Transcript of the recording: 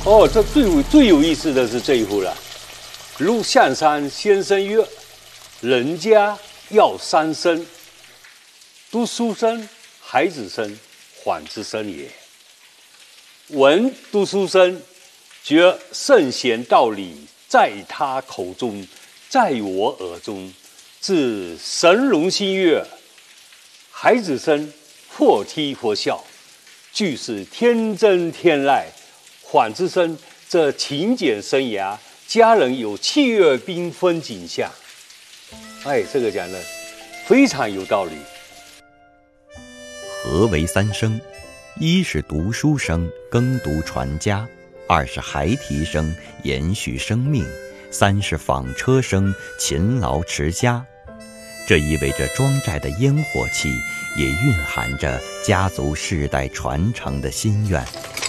哦，这最有意思的是这一户了。陆象山先生曰：“人家要三生，读书生、孩子生、缓之生也。闻读书生，觉圣贤道理在他口中，在我耳中，自神容心悦。孩子生，或踢或笑，俱是天真天籁。缓之生，这勤俭生涯，家人有气月缤纷景象。”哎，这个讲的非常有道理。 何为三生？一是读书生，耕读传家；二是孩提生，延续生命；三是纺车生，勤劳持家。这意味着庄寨的烟火气，也蕴含着家族世代传承的心愿。